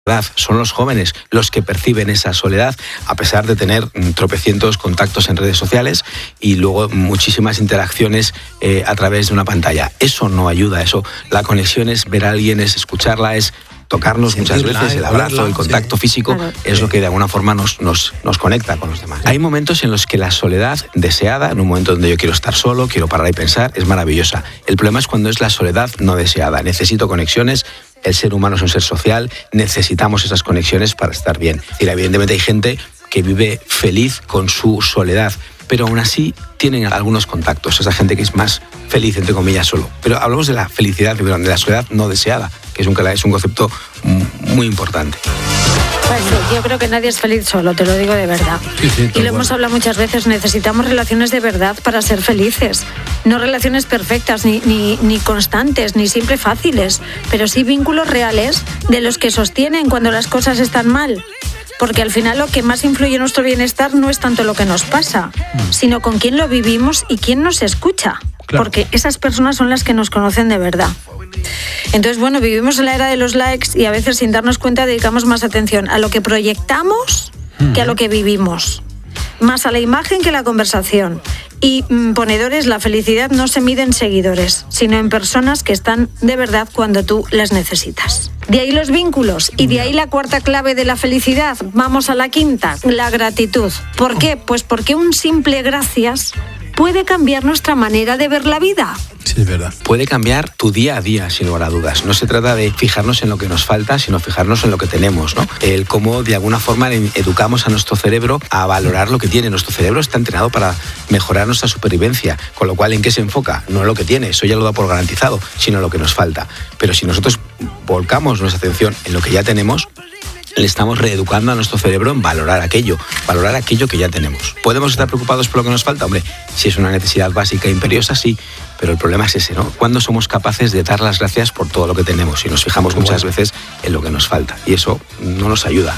Son los jóvenes los que perciben esa soledad, a pesar de tener tropecientos contactos en redes sociales y luego muchísimas interacciones a través de una pantalla. Eso no ayuda, la conexión es ver a alguien, es escucharla, es tocarnos muchas veces, el abrazo, el contacto físico, es lo que de alguna forma nos conecta con los demás. Hay momentos en los que la soledad deseada, en un momento donde yo quiero estar solo, quiero parar y pensar, es maravillosa. El problema es cuando es la soledad no deseada. Necesito conexiones. El ser humano es un ser social, necesitamos esas conexiones para estar bien. Es decir, evidentemente hay gente que vive feliz con su soledad, pero aún así tienen algunos contactos, esa gente que es más feliz, entre comillas, solo. Pero hablamos de la felicidad, de la soledad no deseada, que es un concepto muy importante. Pues sí, yo creo que nadie es feliz solo, te lo digo de verdad. Sí, y lo hemos hablado muchas veces, necesitamos relaciones de verdad para ser felices. No relaciones perfectas, ni constantes, ni siempre fáciles, pero sí vínculos reales de los que sostienen cuando las cosas están mal. Porque al final lo que más influye en nuestro bienestar no es tanto lo que nos pasa, sino con quién lo vivimos y quién nos escucha. Claro. Porque esas personas son las que nos conocen de verdad. Entonces, bueno, vivimos en la era de los likes y a veces sin darnos cuenta dedicamos más atención a lo que proyectamos que a lo que vivimos. Más a la imagen que a la conversación. Y ponedores, la felicidad no se mide en seguidores, sino en personas que están de verdad cuando tú las necesitas. De ahí los vínculos y de ahí la cuarta clave de la felicidad. Vamos a la quinta, la gratitud. ¿Por qué? Pues porque un simple gracias puede cambiar nuestra manera de ver la vida. Sí, es verdad. Puede cambiar tu día a día, sin lugar a dudas. No se trata de fijarnos en lo que nos falta, sino fijarnos en lo que tenemos, ¿no? El cómo, de alguna forma, educamos a nuestro cerebro a valorar lo que tiene. Nuestro cerebro está entrenado para mejorar nuestra supervivencia, con lo cual, ¿en qué se enfoca? No en lo que tiene, eso ya lo da por garantizado, sino en lo que nos falta. Pero si nosotros volcamos nuestra atención en lo que ya tenemos, le estamos reeducando a nuestro cerebro en valorar aquello que ya tenemos. ¿Podemos estar preocupados por lo que nos falta? Hombre, si es una necesidad básica e imperiosa, sí, pero el problema es ese, ¿no? ¿Cuándo somos capaces de dar las gracias por todo lo que tenemos? Y nos fijamos muchas veces en lo que nos falta, y eso no nos ayuda.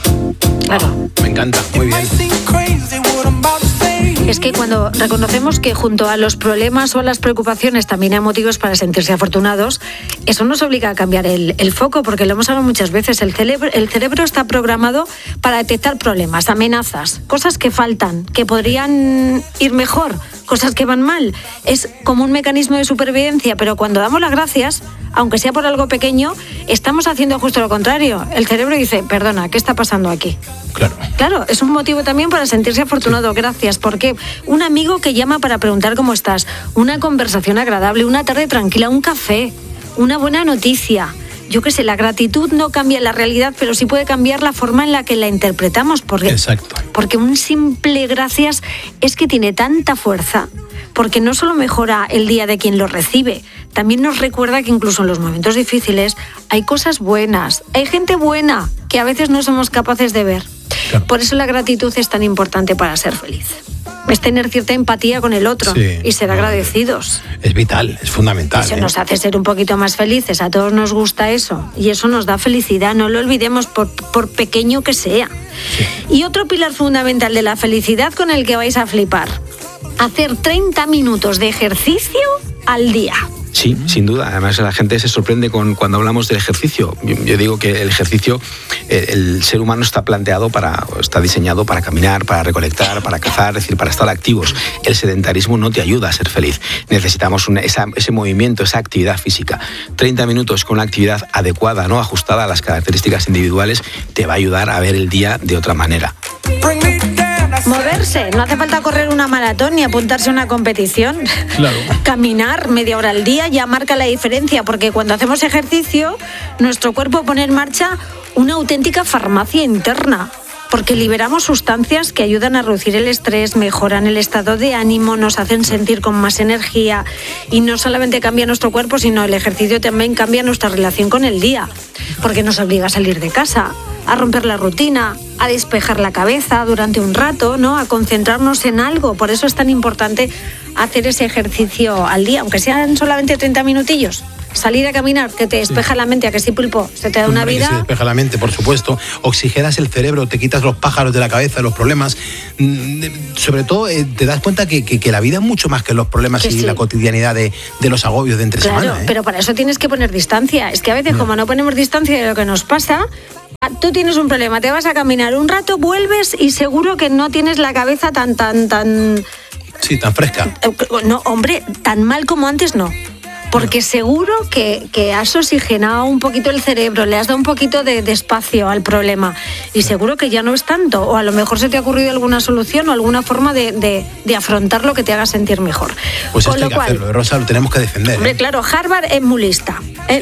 Claro. Me encanta, muy bien. Es que cuando reconocemos que junto a los problemas o a las preocupaciones también hay motivos para sentirse afortunados, eso nos obliga a cambiar el foco, porque lo hemos hablado muchas veces. El cerebro está programado para detectar problemas, amenazas, cosas que faltan, que podrían ir mejor, cosas que van mal. Es como un mecanismo de supervivencia, pero cuando damos las gracias, aunque sea por algo pequeño, estamos haciendo justo lo contrario. El cerebro dice, perdona, ¿qué está pasando aquí? Claro, es un motivo también para sentirse afortunado. Gracias, porque un amigo que llama para preguntar cómo estás, una conversación agradable, una tarde tranquila, un café, una buena noticia. Yo qué sé, la gratitud no cambia la realidad, pero sí puede cambiar la forma en la que la interpretamos. Exacto. Porque un simple gracias es que tiene tanta fuerza, porque no solo mejora el día de quien lo recibe, también nos recuerda que incluso en los momentos difíciles hay cosas buenas, hay gente buena que a veces no somos capaces de ver. Claro. Por eso la gratitud es tan importante para ser feliz. Es tener cierta empatía con el otro y ser agradecidos. Es vital, es fundamental. Eso nos hace ser un poquito más felices, a todos nos gusta eso y eso nos da felicidad, no lo olvidemos por pequeño que sea. Sí. Y otro pilar fundamental de la felicidad con el que vais a flipar, hacer 30 minutos de ejercicio al día. Sí, sin duda. Además, la gente se sorprende cuando hablamos del ejercicio. Yo digo que el ejercicio, el ser humano está diseñado para caminar, para recolectar, para cazar, es decir, para estar activos. El sedentarismo no te ayuda a ser feliz. Necesitamos ese movimiento, esa actividad física. 30 minutos con una actividad adecuada, ¿no? Ajustada a las características individuales, te va a ayudar a ver el día de otra manera. Moverse, no hace falta correr una maratón ni apuntarse a una competición. Claro. Caminar media hora al día ya marca la diferencia, porque cuando hacemos ejercicio, nuestro cuerpo pone en marcha una auténtica farmacia interna, porque liberamos sustancias que ayudan a reducir el estrés, mejoran el estado de ánimo, nos hacen sentir con más energía, y no solamente cambia nuestro cuerpo, sino el ejercicio también cambia nuestra relación con el día, porque nos obliga a salir de casa, a romper la rutina, a despejar la cabeza durante un rato, ¿no? A concentrarnos en algo. Por eso es tan importante hacer ese ejercicio al día, aunque sean solamente 30 minutillos. salir a caminar, que te despeja la mente, a que sí, Pulpo, se te da una vida. Que se despeja la mente, por supuesto. Oxigenas el cerebro, te quitas los pájaros de la cabeza, los problemas. Sobre todo, te das cuenta que la vida es mucho más que los problemas y la cotidianidad de los agobios de entre semana. Claro, pero para eso tienes que poner distancia. Es que a veces, como no ponemos distancia de lo que nos pasa, tú tienes un problema, te vas a caminar un rato, vuelves y seguro que no tienes la cabeza tan... Sí, tan fresca. No, hombre, tan mal como antes no. Porque seguro que has oxigenado un poquito el cerebro, le has dado un poquito de espacio al problema y seguro que ya no es tanto, o a lo mejor se te ha ocurrido alguna solución o alguna forma de afrontar lo que te haga sentir mejor. Pues esto hay que hacerlo, Rosa, lo tenemos que defender. Hombre, claro, Harvard es muy lista,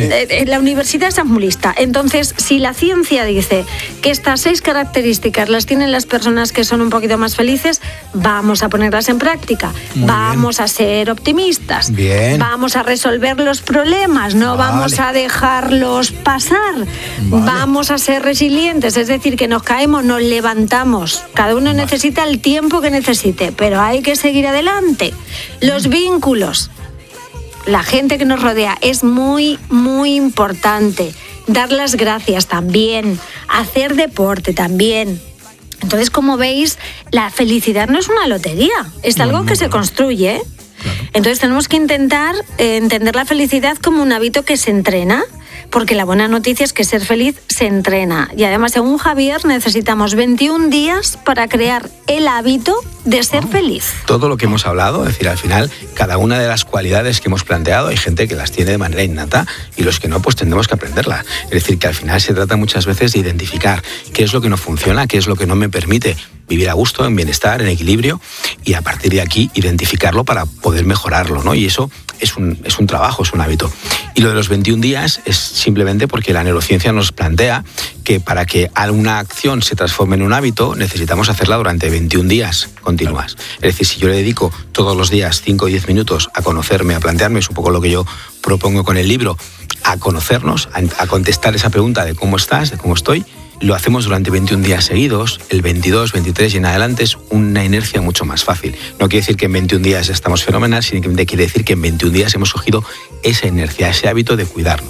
la universidad es muy lista, entonces si la ciencia dice que estas 6 características las tienen las personas que son un poquito más felices, vamos a ponerlas en práctica, vamos a ser optimistas, vamos a resolver los problemas, no vamos a dejarlos pasar, vamos a ser resilientes, es decir, que nos caemos, nos levantamos, cada uno necesita el tiempo que necesite, pero hay que seguir adelante. Los vínculos, la gente que nos rodea es muy, muy importante, dar las gracias también, hacer deporte también. Entonces, como veis, la felicidad no es una lotería, es algo que se construye. Entonces tenemos que intentar entender la felicidad como un hábito que se entrena, porque la buena noticia es que ser feliz se entrena. Y además, según Javier, necesitamos 21 días para crear el hábito de ser feliz. Todo lo que hemos hablado, es decir, al final, cada una de las cualidades que hemos planteado, hay gente que las tiene de manera innata y los que no, pues tendremos que aprenderlas. Es decir, que al final se trata muchas veces de identificar qué es lo que no funciona, qué es lo que no me permite vivir a gusto, en bienestar, en equilibrio, y a partir de aquí identificarlo para poder mejorarlo, ¿no? Y eso es un trabajo, es un hábito. Y lo de los 21 días es simplemente porque la neurociencia nos plantea que para que alguna acción se transforme en un hábito, necesitamos hacerla durante 21 días continuas. Es decir, si yo le dedico todos los días 5 o 10 minutos a conocerme, a plantearme, es un poco lo que yo propongo con el libro, a conocernos, a contestar esa pregunta de cómo estás, de cómo estoy, lo hacemos durante 21 días seguidos, el 22, 23 y en adelante es una inercia mucho más fácil. No quiere decir que en 21 días estamos fenomenal, sino que quiere decir que en 21 días hemos cogido esa inercia, ese hábito de cuidarnos.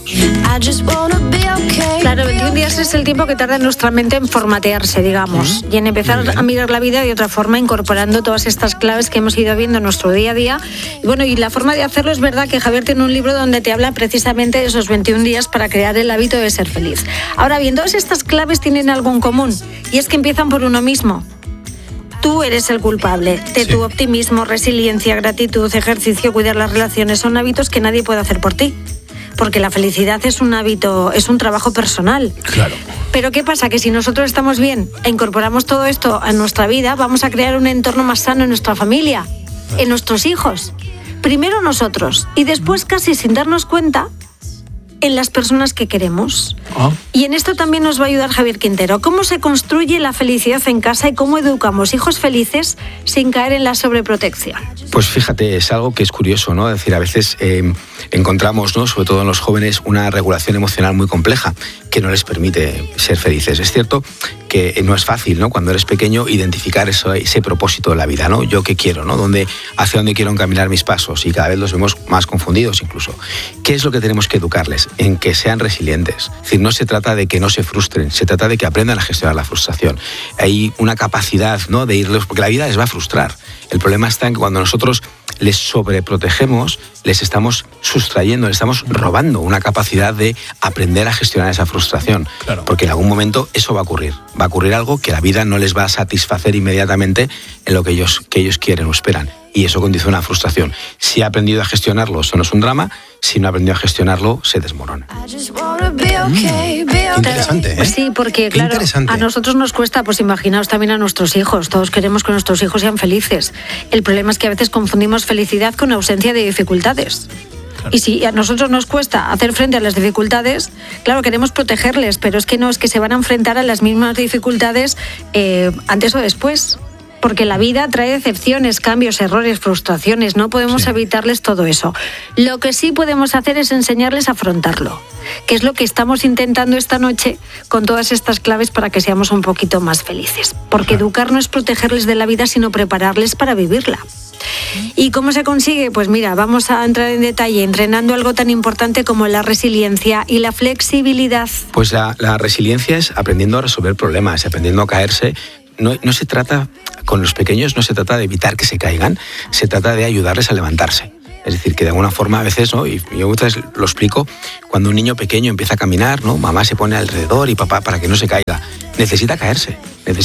Claro, 21 días es el tiempo que tarda nuestra mente en formatearse, digamos, y en empezar a mirar la vida de otra forma, incorporando todas estas claves que hemos ido viendo en nuestro día a día. Y bueno, y la forma de hacerlo es verdad que Javier tiene un libro donde te habla precisamente de esos 21 días para crear el hábito de ser feliz. Ahora bien, todas estas claves tienen algo en común, y es que empiezan por uno mismo. Tú eres el culpable de tu optimismo, resiliencia, gratitud, ejercicio, cuidar las relaciones. Son hábitos que nadie puede hacer por ti, porque la felicidad es un hábito, es un trabajo personal. Claro. Pero ¿qué pasa? Que si nosotros estamos bien e incorporamos todo esto a nuestra vida, vamos a crear un entorno más sano en nuestra familia, en nuestros hijos. Primero nosotros y después, casi sin darnos cuenta, en las personas que queremos. Y en esto también nos va a ayudar Javier Quintero. ¿Cómo se construye la felicidad en casa y cómo educamos hijos felices sin caer en la sobreprotección? Pues fíjate, es algo que es curioso, ¿no? Es decir, a veces encontramos, ¿no?, sobre todo en los jóvenes, una regulación emocional muy compleja que no les permite ser felices. Es cierto que no es fácil, ¿no?, cuando eres pequeño, identificar ese propósito de la vida, ¿no? Yo qué quiero, ¿no? Hacia dónde quiero encaminar mis pasos, y cada vez los vemos más confundidos incluso. ¿Qué es lo que tenemos que educarles? En que sean resilientes. Es decir, no se trata de que no se frustren, se trata de que aprendan a gestionar la frustración. Hay una capacidad, ¿no?, de irles, porque la vida les va a frustrar. El problema está en que cuando nosotros les sobreprotegemos, les estamos sustrayendo, les estamos robando una capacidad de aprender a gestionar esa frustración. Claro. Porque en algún momento eso va a ocurrir. Va a ocurrir algo que la vida no les va a satisfacer inmediatamente en lo que ellos quieren o esperan. Y eso condiciona la frustración. Si ha aprendido a gestionarlo, eso no es un drama. Si no ha aprendido a gestionarlo, se desmorona. Interesante, ¿eh? Sí, porque claro, a nosotros nos cuesta, pues imaginaos también a nuestros hijos. Todos queremos que nuestros hijos sean felices. El problema es que a veces confundimos felicidad con ausencia de dificultades. Claro. Y si a nosotros nos cuesta hacer frente a las dificultades, claro, queremos protegerles, pero es que no, es que se van a enfrentar a las mismas dificultades antes o después. porque la vida trae decepciones, cambios, errores, frustraciones. No podemos evitarles todo eso. Lo que sí podemos hacer es enseñarles a afrontarlo, que es lo que estamos intentando esta noche con todas estas claves para que seamos un poquito más felices. Porque educar no es protegerles de la vida, sino prepararles para vivirla. ¿Y cómo se consigue? Pues mira, vamos a entrar en detalle entrenando algo tan importante como la resiliencia y la flexibilidad. Pues la resiliencia es aprendiendo a resolver problemas, aprendiendo a caerse. No se trata, con los pequeños no se trata de evitar que se caigan, se trata de ayudarles a levantarse. Es decir, que de alguna forma a veces, ¿no? Y yo muchas veces lo explico, cuando un niño pequeño empieza a caminar, ¿no? Mamá se pone alrededor y papá para que no se caiga. Necesita caerse,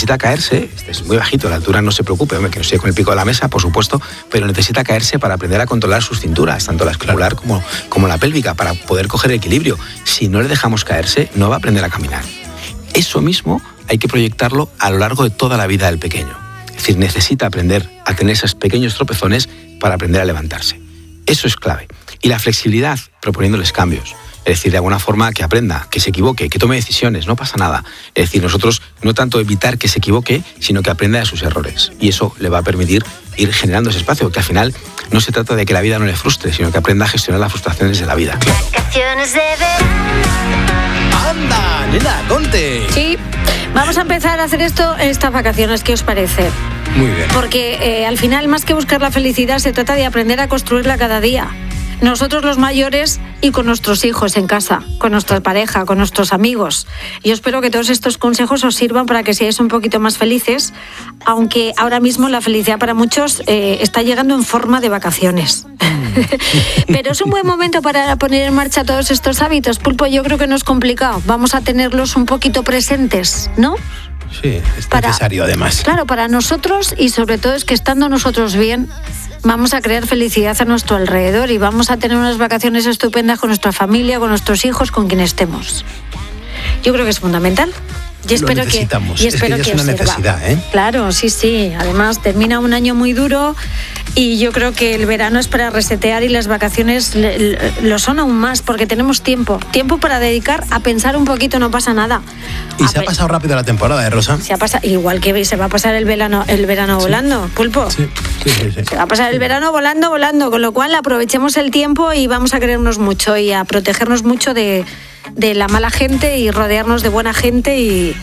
es muy bajito, la altura no se preocupe, que no esté con el pico de la mesa, por supuesto, pero necesita caerse para aprender a controlar sus cinturas, tanto la escapular como la pélvica, para poder coger equilibrio. Si no le dejamos caerse, no va a aprender a caminar. Eso mismo hay que proyectarlo a lo largo de toda la vida del pequeño. Es decir, necesita aprender a tener esos pequeños tropezones para aprender a levantarse. Eso es clave. Y la flexibilidad, proponiéndoles cambios. Es decir, de alguna forma que aprenda, que se equivoque, que tome decisiones, no pasa nada. Es decir, nosotros no tanto evitar que se equivoque, sino que aprenda de sus errores. Y eso le va a permitir ir generando ese espacio, que al final no se trata de que la vida no le frustre, sino que aprenda a gestionar las frustraciones de la vida. Vacaciones de verano. ¡Anda, nena, conte! Sí, vamos a empezar a hacer esto en estas vacaciones, ¿qué os parece? Muy bien. Porque al final, más que buscar la felicidad, se trata de aprender a construirla cada día. Nosotros los mayores y con nuestros hijos en casa, con nuestra pareja, con nuestros amigos. Yo espero que todos estos consejos os sirvan para que seáis un poquito más felices, aunque ahora mismo la felicidad para muchos está llegando en forma de vacaciones. Pero es un buen momento para poner en marcha todos estos hábitos. Pulpo, yo creo que no es complicado. Vamos a tenerlos un poquito presentes, ¿no? Sí, es necesario además. Claro, para nosotros, y sobre todo es que estando nosotros bien, vamos a crear felicidad a nuestro alrededor y vamos a tener unas vacaciones estupendas con nuestra familia, con nuestros hijos, con quien estemos. Yo creo que es fundamental. Y espero lo necesitamos. Que, y espero es que que ya es una necesidad, ¿eh? Claro, sí. Además, termina un año muy duro y yo creo que el verano es para resetear y las vacaciones lo son aún más porque tenemos tiempo para dedicar a pensar un poquito, no pasa nada. Y se ha pasado rápido la temporada, Rosa? Se ha pasado, igual que se va a pasar el verano volando, Pulpo. Sí. Se va a pasar el verano volando, con lo cual aprovechemos el tiempo y vamos a querernos mucho y a protegernos mucho de la mala gente y rodearnos de buena gente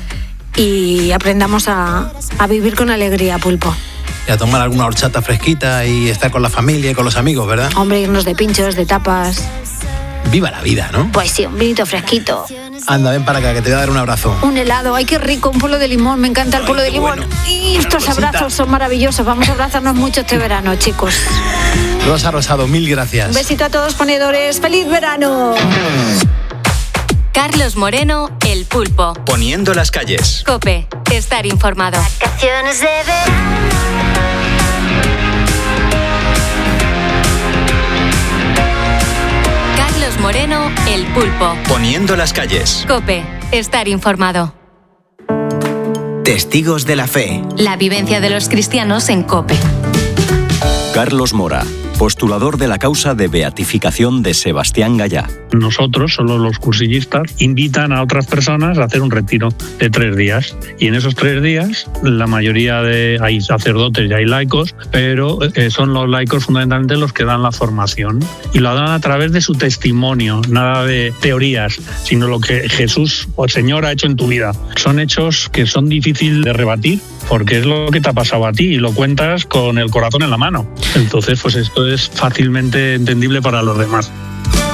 y aprendamos a vivir con alegría, Pulpo. Y a tomar alguna horchata fresquita y estar con la familia y con los amigos, ¿verdad? Hombre, irnos de pinchos, de tapas. Viva la vida, ¿no? Pues sí, un vinito fresquito. Anda, ven para acá, que te voy a dar un abrazo. Un helado, ay, qué rico, un polo de limón, me encanta el polo de limón. Bueno. Y estos abrazos son maravillosos, vamos a abrazarnos mucho este verano, chicos. Rosa Rosado, mil gracias. Un besito a todos ponedores, ¡feliz verano! Carlos Moreno, El Pulpo. Poniendo las calles. COPE, estar informado. Vacaciones de verano. Carlos Moreno, El Pulpo. Poniendo las calles. COPE, estar informado. Testigos de la fe. La vivencia de los cristianos en COPE. Carlos Mora, postulador de la causa de beatificación de Sebastián Gallá. Nosotros, solo los cursillistas, invitan a otras personas a hacer un retiro de 3 días. Y en esos 3 días, la mayoría hay sacerdotes y hay laicos, pero son los laicos fundamentalmente los que dan la formación. Y lo dan a través de su testimonio, nada de teorías, sino lo que Jesús o el Señor ha hecho en tu vida. Son hechos que son difíciles de rebatir, porque es lo que te ha pasado a ti y lo cuentas con el corazón en la mano. Entonces, pues esto es fácilmente entendible para los demás.